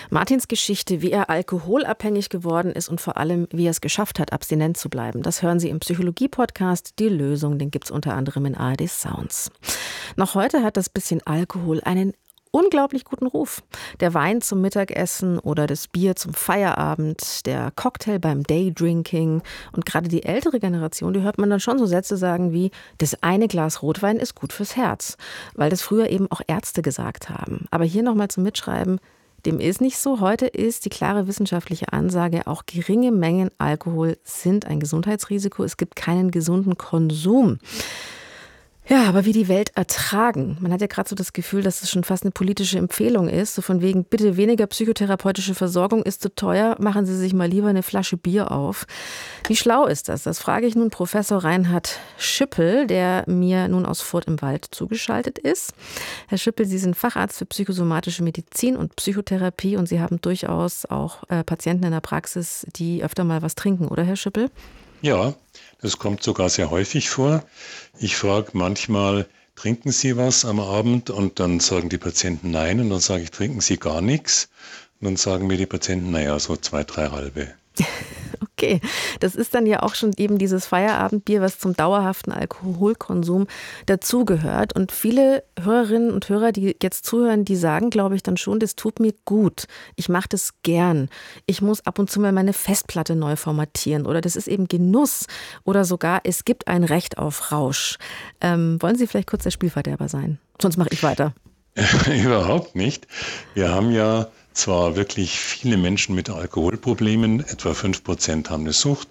Martins Geschichte, wie er alkoholabhängig geworden ist und vor allem, wie er es geschafft hat, abstinent zu bleiben, das hören Sie im Psychologie-Podcast Die Lösung. Den gibt es unter anderem in ARD Sounds. Noch heute hat das bisschen Alkohol einen unglaublich guten Ruf. Der Wein zum Mittagessen oder das Bier zum Feierabend, der Cocktail beim Daydrinking. Und gerade die ältere Generation, die hört man dann schon so Sätze sagen wie, das eine Glas Rotwein ist gut fürs Herz. Weil das früher eben auch Ärzte gesagt haben. Aber hier nochmal zum Mitschreiben, dem ist nicht so. Heute ist die klare wissenschaftliche Ansage, auch geringe Mengen Alkohol sind ein Gesundheitsrisiko. Es gibt keinen gesunden Konsum. Ja, aber wie die Welt ertragen. Man hat ja gerade so das Gefühl, dass es schon fast eine politische Empfehlung ist. So von wegen, bitte weniger psychotherapeutische Versorgung ist zu teuer. Machen Sie sich mal lieber eine Flasche Bier auf. Wie schlau ist das? Das frage ich nun Professor Reinhard Schüppel, der mir nun aus Furth im Wald zugeschaltet ist. Herr Schüppel, Sie sind Facharzt für psychosomatische Medizin und Psychotherapie und Sie haben durchaus auch Patienten in der Praxis, die öfter mal was trinken, oder Herr Schüppel? Ja, das kommt sogar sehr häufig vor. Ich frage manchmal, trinken Sie was am Abend? Und dann sagen die Patienten nein. Und dann sage ich, trinken Sie gar nichts? Und dann sagen mir die Patienten, naja, so 2, 3 halbe. Okay, das ist dann ja auch schon eben dieses Feierabendbier, was zum dauerhaften Alkoholkonsum dazugehört. Und viele Hörerinnen und Hörer, die jetzt zuhören, die sagen, glaube ich, dann schon, das tut mir gut. Ich mache das gern. Ich muss ab und zu mal meine Festplatte neu formatieren. Oder das ist eben Genuss. Oder sogar, es gibt ein Recht auf Rausch. Wollen Sie vielleicht kurz der Spielverderber sein? Sonst mache ich weiter. Überhaupt nicht. Wir haben ja zwar wirklich viele Menschen mit Alkoholproblemen, etwa 5% haben eine Sucht,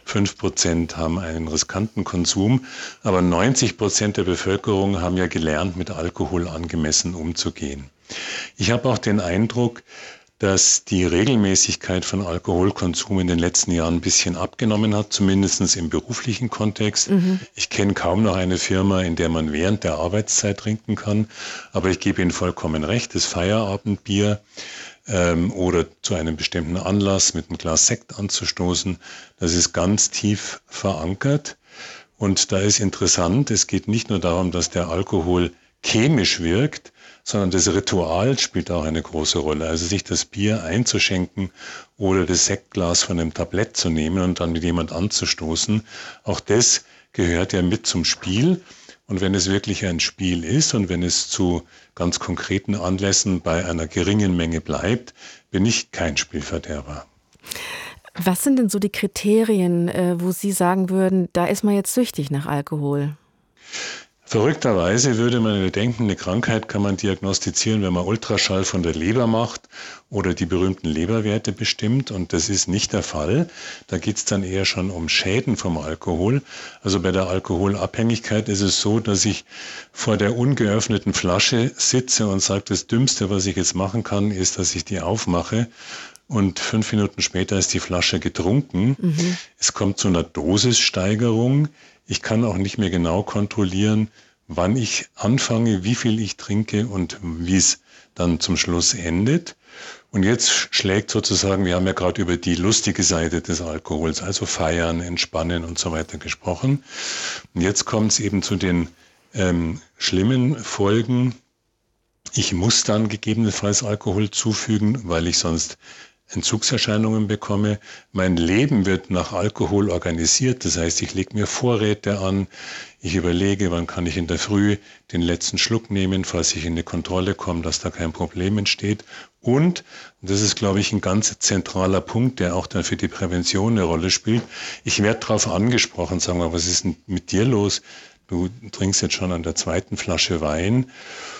5% haben einen riskanten Konsum, aber 90% der Bevölkerung haben ja gelernt, mit Alkohol angemessen umzugehen. Ich habe auch den Eindruck, dass die Regelmäßigkeit von Alkoholkonsum in den letzten Jahren ein bisschen abgenommen hat, zumindest im beruflichen Kontext. Ich kenne kaum noch eine Firma, in der man während der Arbeitszeit trinken kann, aber ich gebe Ihnen vollkommen recht, das Feierabendbier oder zu einem bestimmten Anlass mit einem Glas Sekt anzustoßen, das ist ganz tief verankert. Und da ist interessant, es geht nicht nur darum, dass der Alkohol chemisch wirkt, sondern das Ritual spielt auch eine große Rolle. Also sich das Bier einzuschenken oder das Sektglas von einem Tablett zu nehmen und dann mit jemand anzustoßen, auch das gehört ja mit zum Spiel. Und wenn es wirklich ein Spiel ist und wenn es zu ganz konkreten Anlässen bei einer geringen Menge bleibt, bin ich kein Spielverderber. Was sind denn so die Kriterien, wo Sie sagen würden, da ist man jetzt süchtig nach Alkohol? Verrückterweise würde man denken, eine Krankheit kann man diagnostizieren, wenn man Ultraschall von der Leber macht oder die berühmten Leberwerte bestimmt. Und das ist nicht der Fall. Da geht es dann eher schon um Schäden vom Alkohol. Also bei der Alkoholabhängigkeit ist es so, dass ich vor der ungeöffneten Flasche sitze und sage, das Dümmste, was ich jetzt machen kann, ist, dass ich die aufmache. Und 5 Minuten später ist die Flasche getrunken. Es kommt zu einer Dosissteigerung. Ich kann auch nicht mehr genau kontrollieren, wann ich anfange, wie viel ich trinke und wie es dann zum Schluss endet. Und jetzt schlägt sozusagen, wir haben ja gerade über die lustige Seite des Alkohols, also feiern, entspannen und so weiter gesprochen. Und jetzt kommt es eben zu den schlimmen Folgen. Ich muss dann gegebenenfalls Alkohol zufügen, weil ich sonst Entzugserscheinungen bekomme. Mein Leben wird nach Alkohol organisiert. Das heißt, ich lege mir Vorräte an. Ich überlege, wann kann ich in der Früh den letzten Schluck nehmen, falls ich in eine Kontrolle komme, dass da kein Problem entsteht. Und das ist, glaube ich, ein ganz zentraler Punkt, der auch dann für die Prävention eine Rolle spielt. Ich werde darauf angesprochen, sagen wir, was ist denn mit dir los? Du trinkst jetzt schon an der 2. Flasche Wein.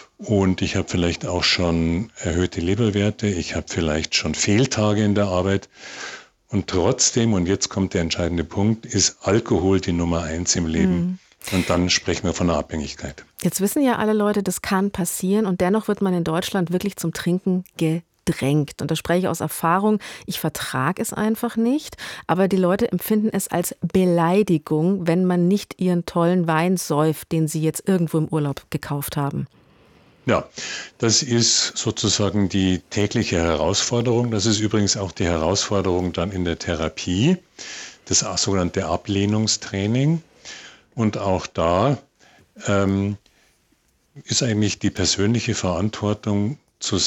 Und ich habe vielleicht auch schon erhöhte Leberwerte, ich habe vielleicht schon Fehltage in der Arbeit. Und trotzdem, und jetzt kommt der entscheidende Punkt, ist Alkohol die Nummer 1 im Leben. Und dann sprechen wir von einer Abhängigkeit. Jetzt wissen ja alle Leute, das kann passieren und dennoch wird man in Deutschland wirklich zum Trinken gedrängt. Und da spreche ich aus Erfahrung, ich vertrage es einfach nicht, aber die Leute empfinden es als Beleidigung, wenn man nicht ihren tollen Wein säuft, den sie jetzt irgendwo im Urlaub gekauft haben. Ja, das ist sozusagen die tägliche Herausforderung. Das ist übrigens auch die Herausforderung dann in der Therapie, das sogenannte Ablehnungstraining. Und auch da ist eigentlich die persönliche Verantwortung zu